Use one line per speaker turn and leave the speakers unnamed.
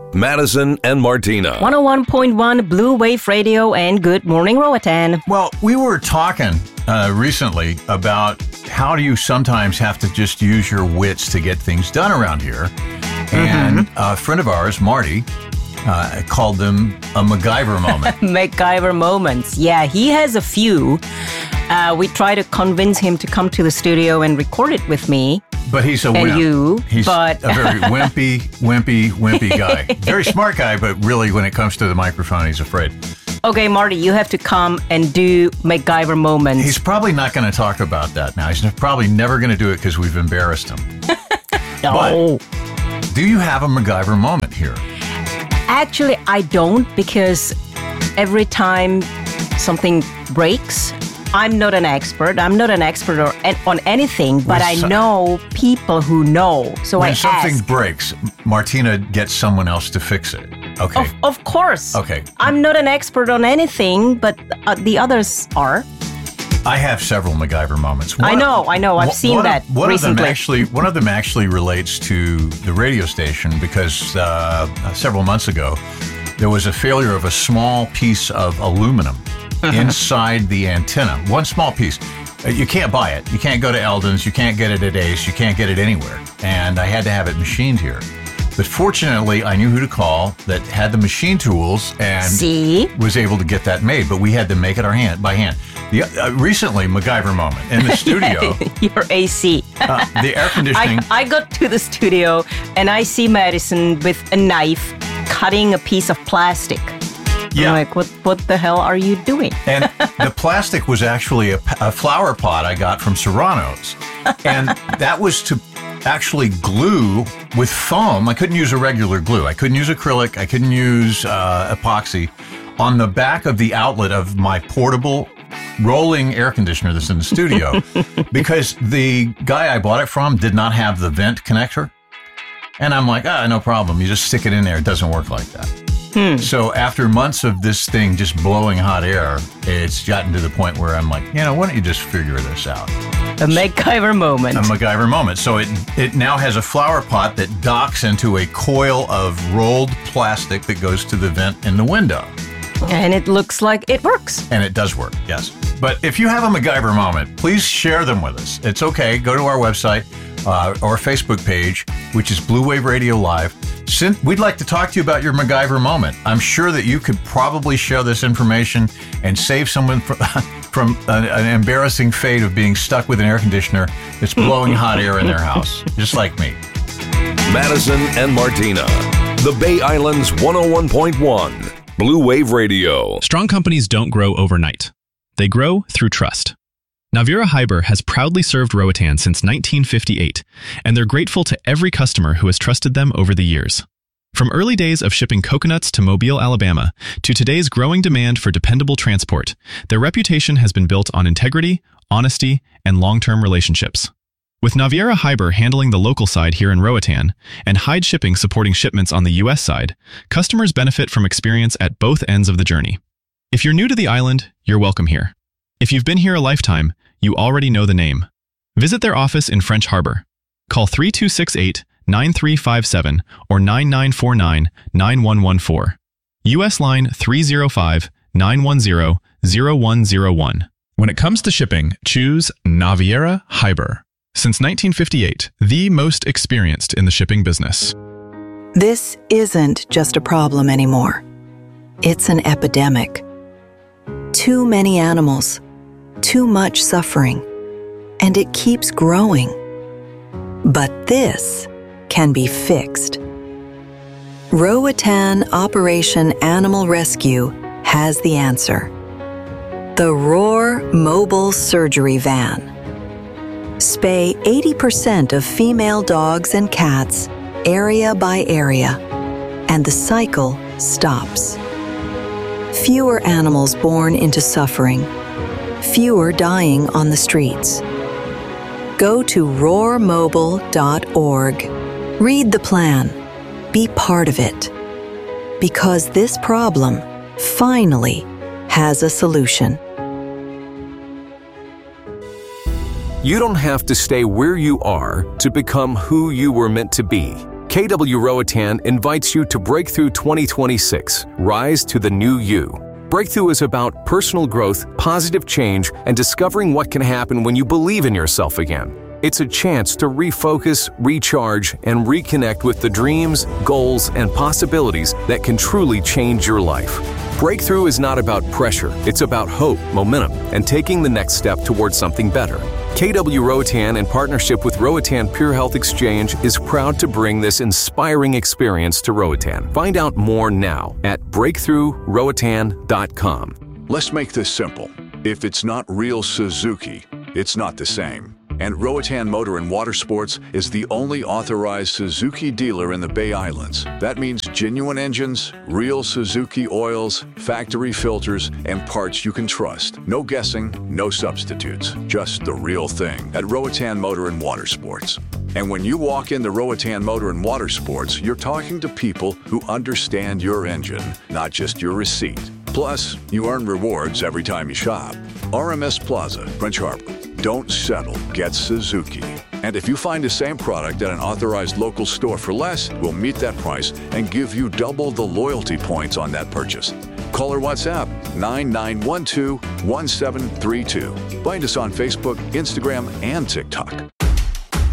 Madison and Martina.
101.1 Blue Wave Radio and Good Morning Roatan.
Well, we were talking recently about how do you sometimes have to just use your wits to get things done around here. And a friend of ours, Marty, called them a MacGyver moment.
MacGyver moments. Yeah, he has a few. We try to convince him to come to the studio and record it with me.
But he's a wimp. He's a very wimpy guy. Very smart guy, but really when it comes to the microphone, he's afraid.
Okay, Marty, you have to come and do MacGyver moments.
He's probably not going to talk about that now. He's probably never going to do it because we've embarrassed him.
No.
But do you have a MacGyver moment here?
Actually, I don't, because every time something breaks, I'm not an expert. I'm not an expert on anything, but I know people who know. So
when
I
something
ask.
breaks, Martina gets someone else to fix it. Okay.
Of course.
Okay.
I'm not an expert on anything, but the others are.
I have several MacGyver moments.
I know. I've seen that recently.
One of them actually relates to the radio station because several months ago, there was a failure of a small piece of aluminum inside the antenna. One small piece. You can't buy it. You can't go to Eldon's. You can't get it at Ace. You can't get it anywhere. And I had to have it machined here. But fortunately, I knew who to call that had the machine tools and was able to get that made. But we had to make it by hand. Recently, MacGyver moment in the studio.
Your AC.
The air conditioning.
I got to the studio and I see Madison with a knife cutting a piece of plastic.
Yeah.
I'm like, what the hell are you doing?
And the plastic was actually a flower pot I got from Serrano's. And that was to actually glue with foam. I couldn't use a regular glue. I couldn't use acrylic. I couldn't use epoxy on the back of the outlet of my portable rolling air conditioner that's in the studio because the guy I bought it from did not have the vent connector. And I'm like, no problem. You just stick it in there. It doesn't work like that. So after months of this thing just blowing hot air, it's gotten to the point where I'm like, why don't you just figure this out?
A MacGyver moment.
A MacGyver moment. So it now has a flower pot that docks into a coil of rolled plastic that goes to the vent in the window.
And it looks like it works.
And it does work, yes. But if you have a MacGyver moment, please share them with us. It's okay. Go to our website or Facebook page, which is Blue Wave Radio Live. We'd like to talk to you about your MacGyver moment. I'm sure that you could probably share this information and save someone from an embarrassing fate of being stuck with an air conditioner that's blowing hot air in their house, just like me.
Madison and Martina, the Bay Island's 101.1 Blue Wave Radio.
Strong companies don't grow overnight. They grow through trust. Naviera Hyber has proudly served Roatan since 1958, and they're grateful to every customer who has trusted them over the years. From early days of shipping coconuts to Mobile, Alabama, to today's growing demand for dependable transport, their reputation has been built on integrity, honesty, and long-term relationships. With Naviera Hyber handling the local side here in Roatan, and Hyde Shipping supporting shipments on the U.S. side, customers benefit from experience at both ends of the journey. If you're new to the island, you're welcome here. If you've been here a lifetime, you already know the name. Visit their office in French Harbor. Call 3268-9357 or 9949-9114. U.S. line 305-910-0101. When it comes to shipping, choose Naviera Hyber. Since 1958, the most experienced in the shipping business.
This isn't just a problem anymore. It's an epidemic. Too many animals, too much suffering, and it keeps growing. But this can be fixed. Roatan Operation Animal Rescue has the answer. The Roar Mobile Surgery Van. Spay 80% of female dogs and cats, area by area, and the cycle stops. Fewer animals born into suffering, fewer dying on the streets. Go to roarmobile.org. Read the plan. Be part of it. Because this problem finally has a solution.
You don't have to stay where you are to become who you were meant to be.
KW Roatan invites you to Breakthrough 2026, Rise to the New You. Breakthrough is about personal growth, positive change, and discovering what can happen when you believe in yourself again. It's a chance to refocus, recharge, and reconnect with the dreams, goals, and possibilities that can truly change your life. Breakthrough is not about pressure, it's about hope, momentum, and taking the next step towards something better. KW Roatan, in partnership with Roatan Pure Health Exchange, is proud to bring this inspiring experience to Roatan. Find out more now at breakthroughroatan.com.
Let's make this simple. If it's not real Suzuki, it's not the same. And Roatan Motor and Water Sports is the only authorized Suzuki dealer in the Bay Islands. That means genuine engines, real Suzuki oils, factory filters, and parts you can trust. No guessing, no substitutes. Just the real thing at Roatan Motor and Water Sports. And when you walk into Roatan Motor and Water Sports, you're talking to people who understand your engine, not just your receipt. Plus, you earn rewards every time you shop. RMS Plaza, French Harbor. Don't settle, get Suzuki. And if you find the same product at an authorized local store for less, we'll meet that price and give you double the loyalty points on that purchase. Call or WhatsApp 9912-1732. Find us on Facebook, Instagram, and TikTok.